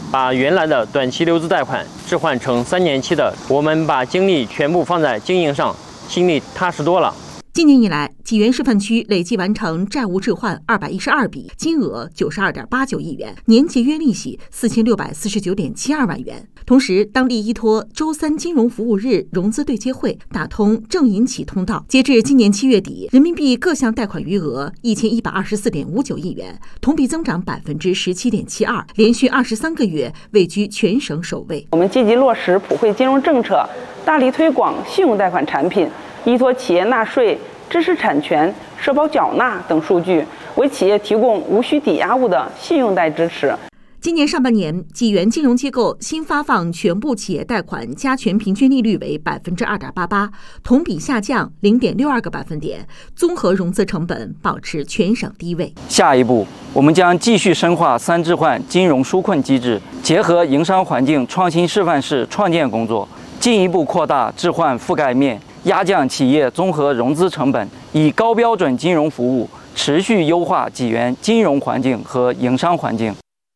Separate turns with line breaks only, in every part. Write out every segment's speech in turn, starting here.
把原来的短期留资贷款置换成3年期的，我们把精力全部放在经营上，心里踏实多了。
今年以来，济源示范区累计完成债务置换212笔，金额92.89亿元，年节约利息4649.72万元。同时，当地依托周3金融服务日融资对接会，打通正银企通道。截至今年7月底，人民币各项贷款余额1124.59亿元，同比增长17.72%，连续23个月位居全省首位。
我们积极落实普惠金融政策，大力推广信用贷款产品。依托企业纳税、知识产权、社保缴纳等数据，为企业提供无需抵押物的信用贷支持。
今年上半年，济源金融机构新发放全部企业贷款加权平均利率为2.88%，同比下降0.62个百分点，综合融资成本保持全省低位。
下一步，我们将继续深化3置换金融纾困机制，结合营商环境创新示范室创建工作，进一步扩大置换覆盖面。压降企业综合融资成本，以高标准金融服务持续优化济源金融环境和营商环境。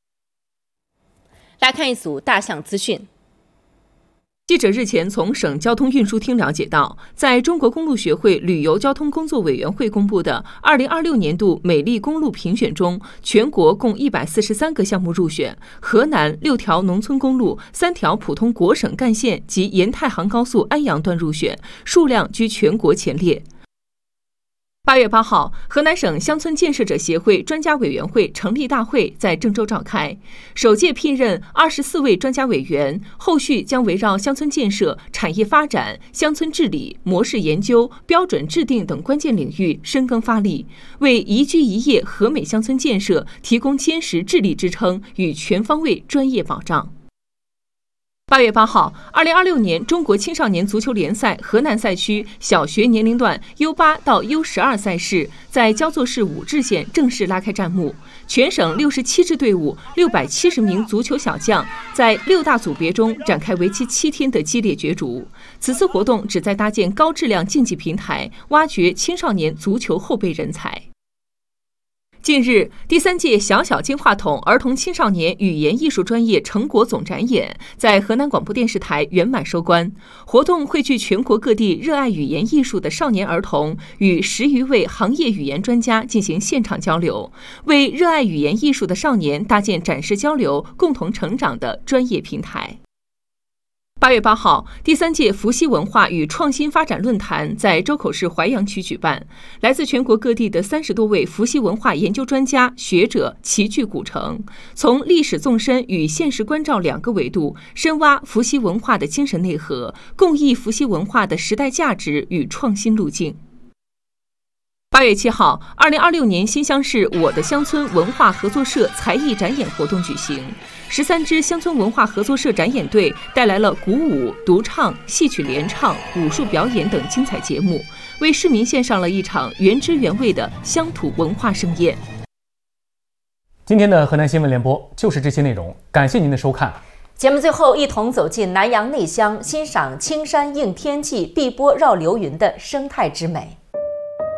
来看一组大项资讯。
记者日前从省交通运输厅了解到，在中国公路学会旅游交通工作委员会公布的2026年度美丽公路评选中，全国共143个项目入选，河南6条农村公路、3条普通国省干线及沿太行高速安阳段入选，数量居全国前列。8月8号，河南省乡村建设者协会专家委员会成立大会在郑州召开，首届聘任24位专家委员，后续将围绕乡村建设、产业发展、乡村治理、模式研究、标准制定等关键领域深耕发力，为宜居宜业和美乡村建设提供坚实智力支撑与全方位专业保障。8月8号，2026年中国青少年足球联赛河南赛区小学年龄段 U8 到 U12 赛事在焦作市武陟县正式拉开战幕。全省67支队伍、670名足球小将在6大组别中展开为期7天的激烈角逐。此次活动旨在搭建高质量竞技平台，挖掘青少年足球后备人才。近日，第3届小小金话筒儿童青少年语言艺术专业成果总展演在河南广播电视台圆满收官。活动汇聚全国各地热爱语言艺术的少年儿童，与10余位行业语言专家进行现场交流，为热爱语言艺术的少年搭建展示交流、共同成长的专业平台。8月8号，第3届伏羲文化与创新发展论坛在周口市淮阳区举办，来自全国各地的30多位伏羲文化研究专家、学者齐聚古城，从历史纵深与现实关照2个维度，深挖伏羲文化的精神内核，共议伏羲文化的时代价值与创新路径。8月7号，2026年新乡市我的乡村文化合作社才艺展演活动举行，13支乡村文化合作社展演队带来了鼓舞、独唱、戏曲联唱、武术表演等精彩节目，为市民献上了一场原汁原味的乡土文化盛宴。
今天的河南新闻联播就是这些内容，感谢您的收看。
节目最后，一同走进南阳内乡，欣赏青山映天际、碧波绕流云的生态之美。